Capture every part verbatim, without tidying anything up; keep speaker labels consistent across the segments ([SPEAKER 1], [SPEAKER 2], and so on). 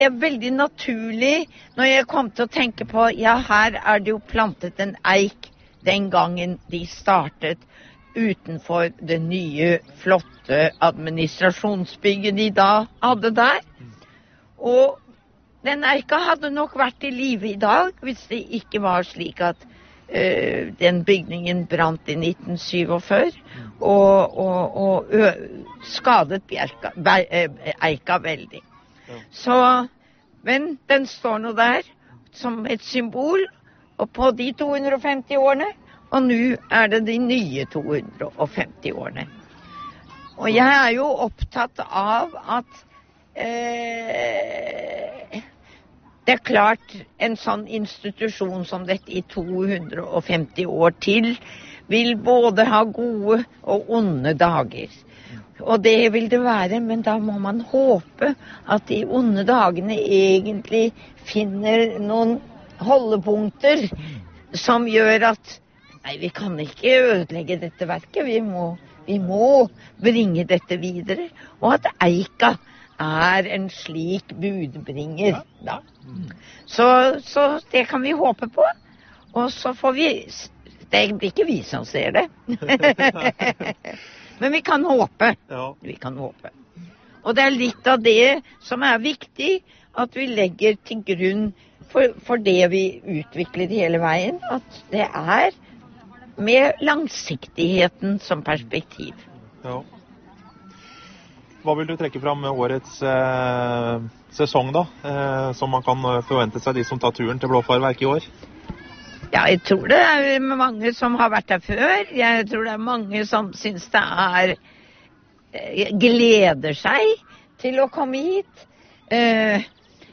[SPEAKER 1] Det er veldig naturlig når jeg kom til å tenke på, ja, her er det jo plantet en eik den gangen de startet utenfor det nye, flotte administrasjonsbygget de da hadde der. Og den eika hadde nok vært i live i dag, hvis det ikke var slik at uh, den bygningen brant i nitten syttiåtte og, og, og ø, skadet bjelka, be, eika veldig. Så, men den står nå der som et symbol, og på de to hundre og femti årene, og nå er det de nye to hundre og femti årene. Og jeg er jo opptatt av at eh, det er klart en sånn institusjon som dette i to hundre og femti år til vil både ha gode og onde dager. Og det vil det være, men da må man håpe at de onde dagene egentlig finner noen holdepunkter som gjør at nei, vi kan ikke ødelegge dette verket, vi må, vi må bringe dette videre, og at eika er en slik budbringer. Da. Så, så det kan vi håpe på, og så får vi, det blir ikke vi som ser det. Men vi kan håpe. Ja. Vi kan håpe. Og det er litt av det som er viktig, at vi legger til grunn for, for det vi utvikler hele veien, at det er med langsiktigheten som perspektiv.
[SPEAKER 2] Ja. Hva vil du trekke fram med årets eh, sesong da, eh, som man kan forvente seg de som tar turen til Blåfarverket i år?
[SPEAKER 1] Ja, jeg tror det er mange som har vært der før. Jeg tror det er mange som synes det er, gleder seg til å komme hit. Uh,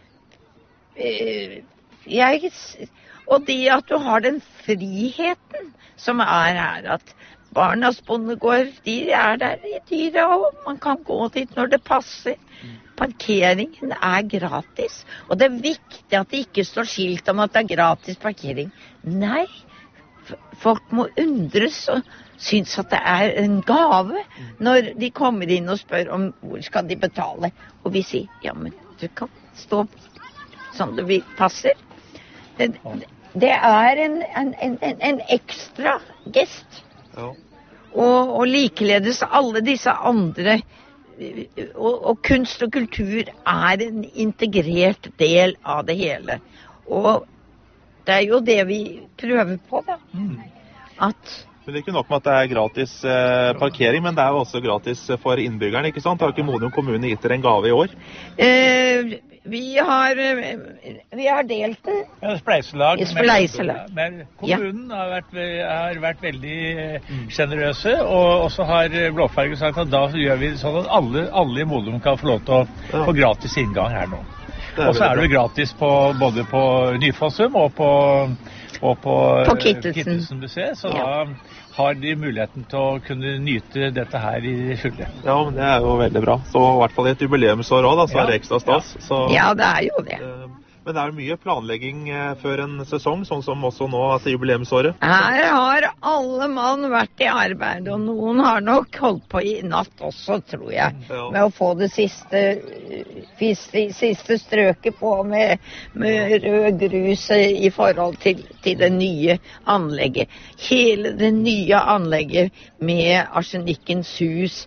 [SPEAKER 1] uh, jeg, og det at du har den friheten som er her, at Barnas Bondegård, de er der i dyra, og man kan gå dit når det passer. Parkeringen er gratis, og det er viktig at det ikke står skilt om at det er gratis parkering. Nei, folk må undres og synes at det er en gave når de kommer inn og spør om hvor skal de betale. Og vi sier, ja, men du kan stå som det vil passer. Det, det er en, en, en, en ekstra gest. Ja. Og, og likeledes alle disse andre. Og, og kunst og kultur er en integrert del av det hele. Og det er jo det vi prøver på, da. Mm. At
[SPEAKER 2] Men det er ikke nok med at det er gratis eh, parkering, men det er jo også gratis for innbyggerne, ikke sant? Har ikke Modum kommune gitt dere en gave i år?
[SPEAKER 1] Eh, vi, har, vi har delt den.
[SPEAKER 3] Ja, spleiselag.
[SPEAKER 1] Spleiselag.
[SPEAKER 3] Men, men kommunen ja. har, vært, har vært veldig generøse, og også har Blåfarge sagt at da gjør vi sånn at alle, alle i Modum kan få lov til å ja. få gratis inngang her nå. Og så er det gratis på, både på Nyfossum og på, og på,
[SPEAKER 1] på Kittelsen
[SPEAKER 3] museet, så ja. da har de muligheten til å kunne nyte dette her i fulle.
[SPEAKER 2] Ja, men det er jo veldig bra. Så i hvert fall i et jubileumsår også, da, så ja. er det ekstra stas.
[SPEAKER 1] Ja.
[SPEAKER 2] Så,
[SPEAKER 1] ja, det er jo det.
[SPEAKER 2] Men det er mye planlegging før en sesong, sånn som også nå til jubileumsåret.
[SPEAKER 1] Her har alle mann vært i arbeid, og noen har nok holdt på i natt også, tror jeg, ja. med å få det siste, siste, siste strøket på med, med rød grus i forhold til, til det nye anlegget. Hele det nye anlegget med Arsenikkens hus,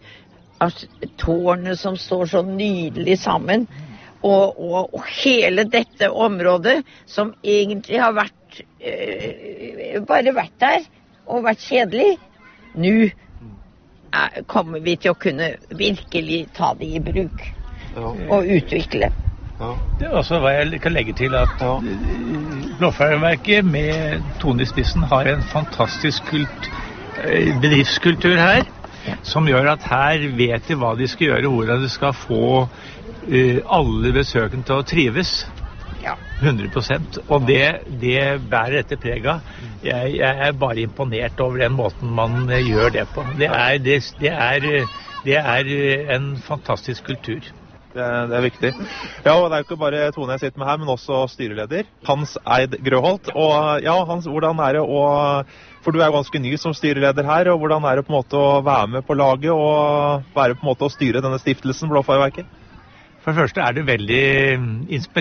[SPEAKER 1] tårnet som står så nydelig sammen, Og, og, og hele dette området som egentlig har vært øh, bare vært der og vært kjedelig, nå er, kommer vi til å kunne virkelig ta det i bruk ja. og utvikle.
[SPEAKER 3] Ja. Det er også hva jeg kan legge til at ja. Blåfarverket med Tone i spissen har en fantastisk kult, bedriftskultur her, ja. som gjør at her vet de hva de skal gjøre, hvordan de skal få Uh, alle besøkende til å trives ja. hundre prosent, og det, det bærer dette preget. Jeg, jeg er bare imponert over den måten man uh, gjør det på. Det er, det, det, er, det er en fantastisk kultur.
[SPEAKER 2] Det, det er viktig. Ja, og det er jo ikke bare Tone jeg sitter med her, men også styreleder Hans Eid Grøholt. Og ja, Hans, hvordan er det å, for du er ganske ny som styreleder her, og hvordan er det på en måte å være med på laget og være på en måte å styre denne stiftelsen Blåfarverket?
[SPEAKER 3] For det første er det veldig inspirerende